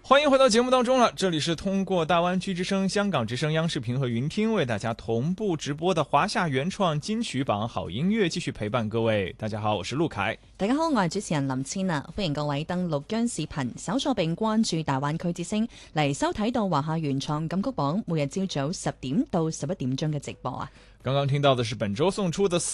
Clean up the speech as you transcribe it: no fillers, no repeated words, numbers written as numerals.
欢迎回到节目当中了，这里是通过大湾区之声、香港之声、央视频和云听为大家同步直播的華夏原創金曲榜好音樂，繼續陪伴各位。大家好，我是陸凱。 大家好，我係主持人林千啊，歡迎各位登錄央視頻搜索並關注大灣區之聲嚟收睇到華夏原創金曲榜每日朝早10點到11點鐘嘅直播啊。 剛剛聽到的是本周送出的